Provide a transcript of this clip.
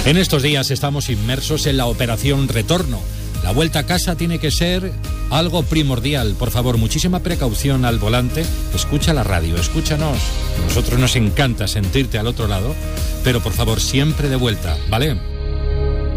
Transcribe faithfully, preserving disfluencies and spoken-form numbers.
En estos días estamos inmersos en la operación retorno. La vuelta a casa tiene que ser algo primordial. Por favor, muchísima precaución al volante. Escucha la radio, escúchanos. A nosotros nos encanta sentirte al otro lado, pero por favor, siempre de vuelta, ¿vale?